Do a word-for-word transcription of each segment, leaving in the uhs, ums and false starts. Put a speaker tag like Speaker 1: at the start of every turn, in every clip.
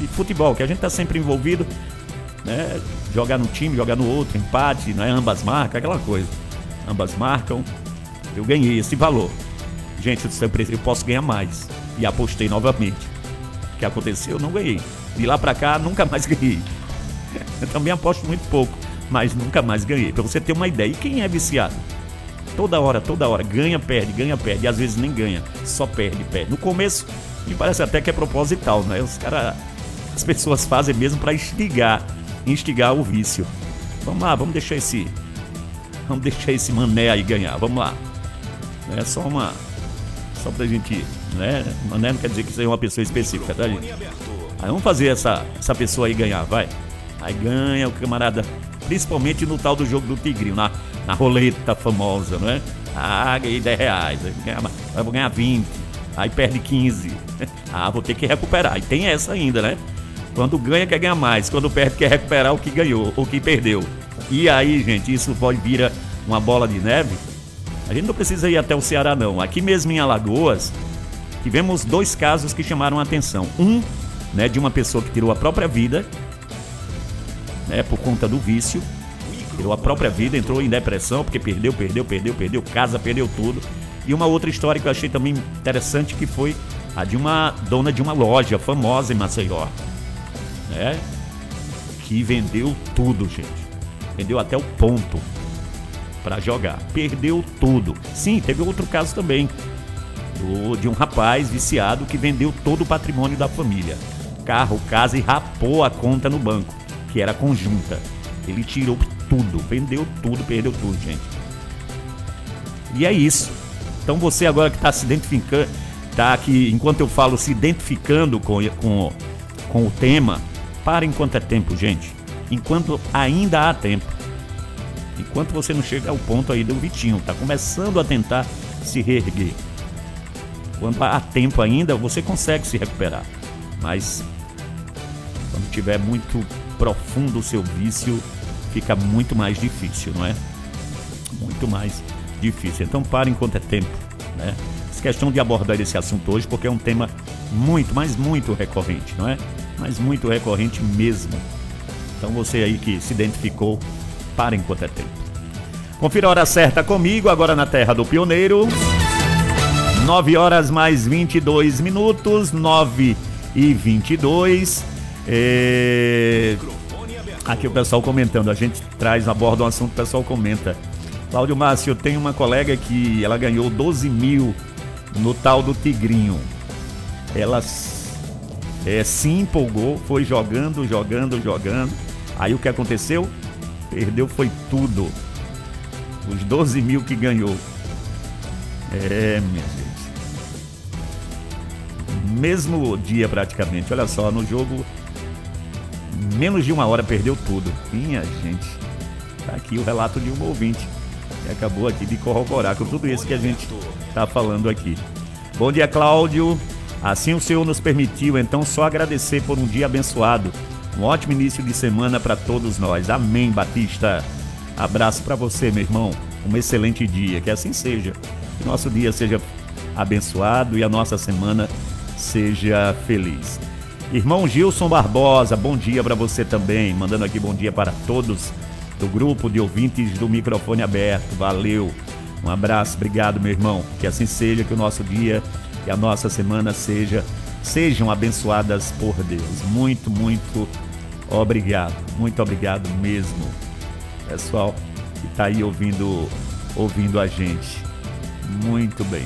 Speaker 1: de futebol, que a gente está sempre envolvido, né? Jogar num time, jogar no outro, empate, né? Ambas marcam, aquela coisa. Ambas marcam. Eu ganhei esse valor. Gente, eu posso ganhar mais. E apostei novamente. O que aconteceu? Eu não ganhei. De lá pra cá, nunca mais ganhei. Eu também aposto muito pouco, mas nunca mais ganhei. Pra você ter uma ideia. E quem é viciado? Toda hora, toda hora. Ganha, perde, ganha, perde. E às vezes nem ganha. Só perde, perde. No começo, me parece até que é proposital, né? Os caras... As pessoas fazem mesmo pra instigar. Instigar o vício. Vamos lá, vamos deixar esse... Vamos deixar esse mané aí ganhar. Vamos lá. É só uma... Só pra gente... Né? Mané não quer dizer que seja uma pessoa específica, tá, gente? Aí vamos fazer essa, essa pessoa aí ganhar, vai. Aí ganha o camarada... Principalmente no tal do jogo do Tigrinho. Na, na roleta famosa, não é? Ah, ganhei dez reais. Aí vou ganhar vinte. Aí perde quinze. Ah, vou ter que recuperar. E tem essa ainda, né? Quando ganha, quer ganhar mais. Quando perde, quer recuperar o que ganhou, o que perdeu. E aí, gente, isso pode vir uma bola de neve. A gente não precisa ir até o Ceará, não. Aqui mesmo em Alagoas, tivemos dois casos que chamaram a atenção. Um, né, de uma pessoa que tirou a própria vida, né, por conta do vício. Tirou a própria vida, entrou em depressão, porque perdeu, perdeu, perdeu, perdeu casa, perdeu tudo. E uma outra história que eu achei também interessante, que foi a de uma dona de uma loja famosa em Maceió. Né? Que vendeu tudo, gente. Vendeu até o ponto para jogar. Perdeu tudo. Sim, teve outro caso também. Do, de um rapaz viciado que vendeu todo o patrimônio da família. Carro, casa, e rapou a conta no banco, que era conjunta. Ele tirou tudo, vendeu tudo, perdeu tudo, gente. E é isso. Então você agora que está se identificando, tá aqui, enquanto eu falo, se identificando com, com, com o tema, para enquanto é tempo, gente. Enquanto ainda há tempo. Enquanto você não chega ao ponto aí do Vitinho, tá começando a tentar se reerguer. Quando há tempo ainda, você consegue se recuperar. Mas quando tiver muito profundo o seu vício, fica muito mais difícil, não é? Muito mais difícil. Então para enquanto é tempo, né? Essa questão de abordar esse assunto hoje, porque é um tema muito, mas muito recorrente, não é? Mas muito recorrente mesmo. Então você aí que se identificou, para enquanto é tempo. Confira a hora certa comigo, agora na Terra do Pioneiro. nove horas mais vinte e dois minutos, nove e vinte e dois. É... Aqui o pessoal comentando, a gente traz, aborda um assunto, o pessoal comenta. Cláudio Márcio, eu tenho uma colega que ela ganhou doze mil no tal do Tigrinho. Ela é, se empolgou, foi jogando, jogando, jogando. Aí o que aconteceu? Perdeu foi tudo. Os doze mil que ganhou. É, minha gente. Mesmo dia praticamente, olha só, no jogo, menos de uma hora perdeu tudo. Minha gente, tá aqui o relato de um ouvinte que acabou aqui de corroborar com tudo isso que a gente tá falando aqui. Bom dia, Cláudio. Assim o Senhor nos permitiu, então só agradecer por um dia abençoado. Um ótimo início de semana para todos nós. Amém, Batista. Abraço para você, meu irmão. Um excelente dia, que assim seja. Que nosso dia seja abençoado e a nossa semana seja feliz. Irmão Gilson Barbosa, bom dia para você também. Mandando aqui bom dia para todos do grupo de ouvintes do Microfone Aberto. Valeu. Um abraço, obrigado, meu irmão. Que assim seja, que o nosso dia e a nossa semana seja, sejam abençoadas por Deus. Muito, muito obrigado. Muito obrigado mesmo. Pessoal que está aí ouvindo, ouvindo a gente. Muito bem.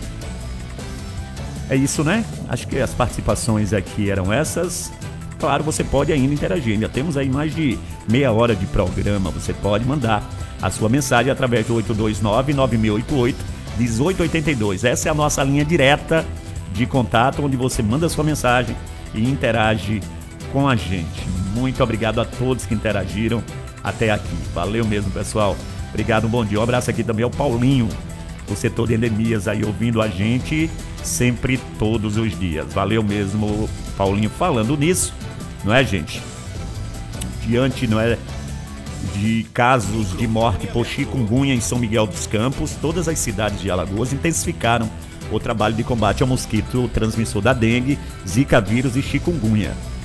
Speaker 1: É isso, né? Acho que as participações aqui eram essas. Claro, você pode ainda interagir. Ainda temos aí mais de meia hora de programa. Você pode mandar a sua mensagem através do oito dois nove, nove seis oito oito, um oito oito dois. Essa é a nossa linha direta de contato, onde você manda a sua mensagem e interage com a gente. Muito obrigado a todos que interagiram até aqui. Valeu mesmo, pessoal. Obrigado, um bom dia. Um abraço aqui também ao Paulinho, do setor de endemias, aí ouvindo a gente sempre, todos os dias. Valeu mesmo, Paulinho. Falando nisso, não é, gente? Diante, não é, de casos de morte por chikungunya em São Miguel dos Campos, todas as cidades de Alagoas intensificaram o trabalho de combate ao mosquito transmissor da dengue, zika vírus e chikungunya.